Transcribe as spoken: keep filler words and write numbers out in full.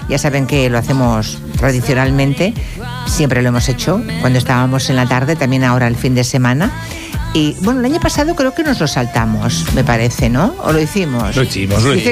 Ya saben que lo hacemos tradicionalmente, siempre lo hemos hecho, cuando estábamos en la tarde, también ahora el fin de semana. Y bueno, el año pasado creo que nos lo saltamos, me parece, ¿no? ¿O lo hicimos? Lo hicimos, lo hicimos.